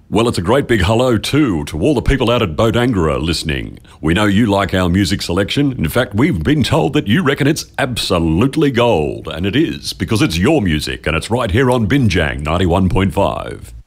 Well, it's a great big hello too to all the people out at Bodangra listening. We know you like our music selection. In fact, we've been told that you reckon it's absolutely gold. And it is, because it's your music and it's right here on Binjang 91.5.